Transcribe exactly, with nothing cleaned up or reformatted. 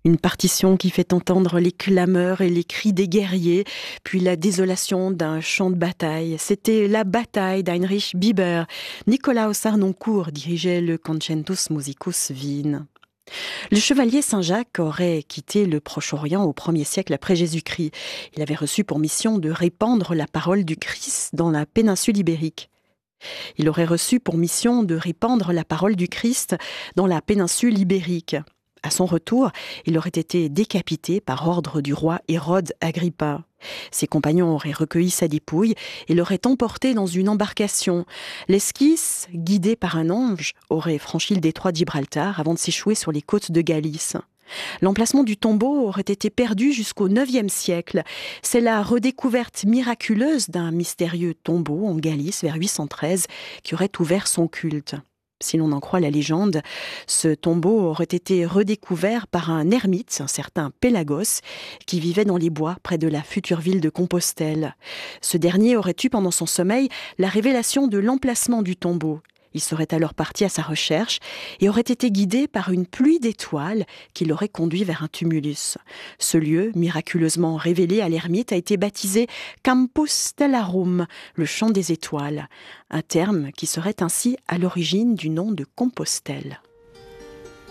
Une partition qui fait entendre les clameurs et les cris des guerriers, puis la désolation d'un champ de bataille. C'était la bataille d'Heinrich Biber. Nicolaus Harnoncourt dirigeait le Concentus Musicus Wien. Le chevalier Saint-Jacques aurait quitté le Proche-Orient au premier siècle après Jésus-Christ. Il avait reçu pour mission de répandre la parole du Christ dans la péninsule ibérique. Il aurait reçu pour mission de répandre la parole du Christ dans la péninsule ibérique. À son retour, il aurait été décapité par ordre du roi Hérode Agrippa. Ses compagnons auraient recueilli sa dépouille et l'auraient emporté dans une embarcation. L'esquisse, guidée par un ange, aurait franchi le détroit de Gibraltar avant de s'échouer sur les côtes de Galice. L'emplacement du tombeau aurait été perdu jusqu'au neuvième siècle. C'est la redécouverte miraculeuse d'un mystérieux tombeau en Galice vers huit cent treize qui aurait ouvert son culte. Si l'on en croit la légende, ce tombeau aurait été redécouvert par un ermite, un certain Pélagos, qui vivait dans les bois près de la future ville de Compostelle. Ce dernier aurait eu pendant son sommeil la révélation de l'emplacement du tombeau. Il serait alors parti à sa recherche et aurait été guidé par une pluie d'étoiles qui l'aurait conduit vers un tumulus. Ce lieu, miraculeusement révélé à l'ermite, a été baptisé Campus Stellarum, le champ des étoiles, un terme qui serait ainsi à l'origine du nom de Compostelle.